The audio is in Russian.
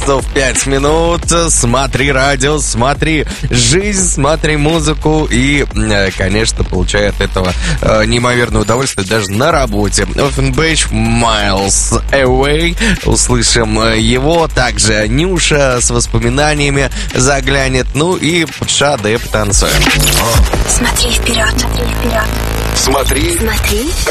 часов 5 минут. Смотри радио, смотри жизнь, смотри музыку и, конечно, получай от этого неимоверное удовольствие даже на работе. Offenbach, Miles Away. Услышим его. Также Нюша с воспоминаниями заглянет. Ну и Шаде потанцуем. Смотри вперед, смотри вперед. Смотри.